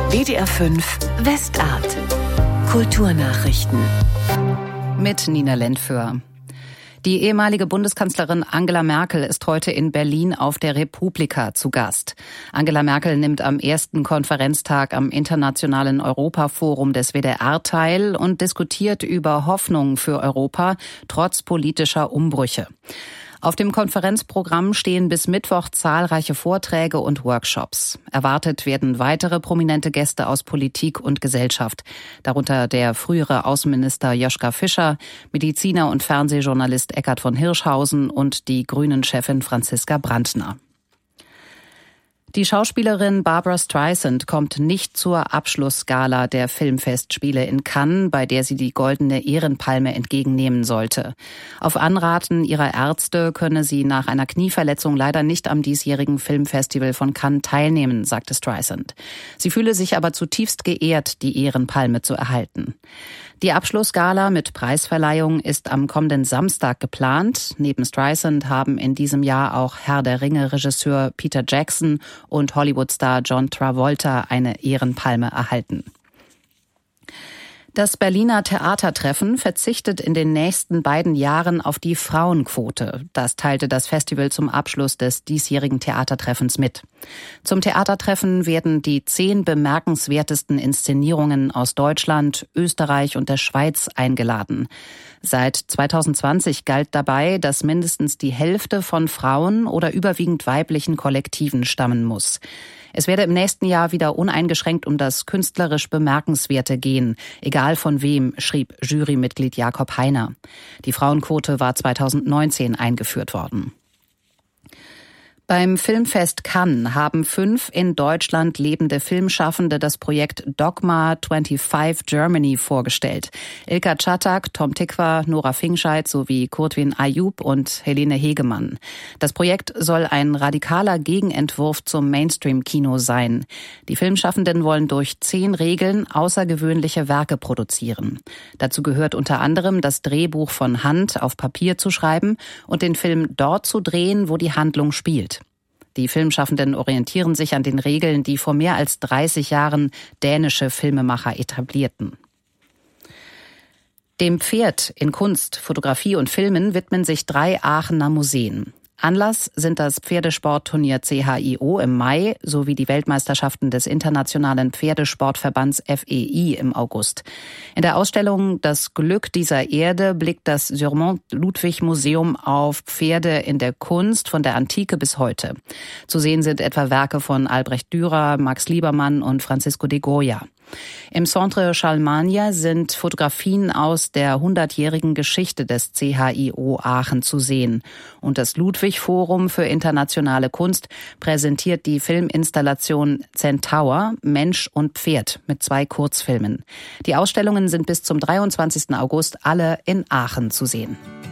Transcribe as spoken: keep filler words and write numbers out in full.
B D R fünf Westart. Kulturnachrichten. Mit Nina Lentföhr. Die ehemalige Bundeskanzlerin Angela Merkel ist heute in Berlin auf der Republika zu Gast. Angela Merkel nimmt am ersten Konferenztag am Internationalen Europaforum des W D R teil und diskutiert über Hoffnung für Europa trotz politischer Umbrüche. Auf dem Konferenzprogramm stehen bis Mittwoch zahlreiche Vorträge und Workshops. Erwartet werden weitere prominente Gäste aus Politik und Gesellschaft, darunter der frühere Außenminister Joschka Fischer, Mediziner und Fernsehjournalist Eckart von Hirschhausen und die Grünen-Chefin Franziska Brandner. Die Schauspielerin Barbra Streisand kommt nicht zur Abschlussgala der Filmfestspiele in Cannes, bei der sie die Goldene Ehrenpalme entgegennehmen sollte. Auf Anraten ihrer Ärzte könne sie nach einer Knieverletzung leider nicht am diesjährigen Filmfestival von Cannes teilnehmen, sagte Streisand. Sie fühle sich aber zutiefst geehrt, die Ehrenpalme zu erhalten. Die Abschlussgala mit Preisverleihung ist am kommenden Samstag geplant. Neben Streisand haben in diesem Jahr auch Herr der Ringe-Regisseur Peter Jackson und Hollywood-Star John Travolta eine Ehrenpalme erhalten. Das Berliner Theatertreffen verzichtet in den nächsten beiden Jahren auf die Frauenquote. Das teilte das Festival zum Abschluss des diesjährigen Theatertreffens mit. Zum Theatertreffen werden die zehn bemerkenswertesten Inszenierungen aus Deutschland, Österreich und der Schweiz eingeladen. Seit zweitausendzwanzig galt dabei, dass mindestens die Hälfte von Frauen oder überwiegend weiblichen Kollektiven stammen muss. Es werde im nächsten Jahr wieder uneingeschränkt um das künstlerisch Bemerkenswerte gehen, egal von wem, schrieb Jurymitglied Jakob Heiner. Die Frauenquote war zweitausendneunzehn eingeführt worden. Beim Filmfest Cannes haben fünf in Deutschland lebende Filmschaffende das Projekt Dogma fünfundzwanzig Germany vorgestellt. Ilka Czatak, Tom Tykwer, Nora Fingscheid sowie Kurtwin Ayub und Helene Hegemann. Das Projekt soll ein radikaler Gegenentwurf zum Mainstream-Kino sein. Die Filmschaffenden wollen durch zehn Regeln außergewöhnliche Werke produzieren. Dazu gehört unter anderem, das Drehbuch von Hand auf Papier zu schreiben und den Film dort zu drehen, wo die Handlung spielt. Die Filmschaffenden orientieren sich an den Regeln, die vor mehr als dreißig Jahren dänische Filmemacher etablierten. Dem Pferd in Kunst, Fotografie und Filmen widmen sich drei Aachener Museen. Anlass sind das Pferdesportturnier C H I O im Mai sowie die Weltmeisterschaften des Internationalen Pferdesportverbands F E I im August. In der Ausstellung Das Glück dieser Erde blickt das Syrmont-Ludwig-Museum auf Pferde in der Kunst von der Antike bis heute. Zu sehen sind etwa Werke von Albrecht Dürer, Max Liebermann und Francisco de Goya. Im Centre Charlemagne sind Fotografien aus der hundertjährigen Geschichte des C H I O Aachen zu sehen. Und das Ludwig-Forum für internationale Kunst präsentiert die Filminstallation Centaur, Mensch und Pferd mit zwei Kurzfilmen. Die Ausstellungen sind bis zum dreiundzwanzigsten August alle in Aachen zu sehen.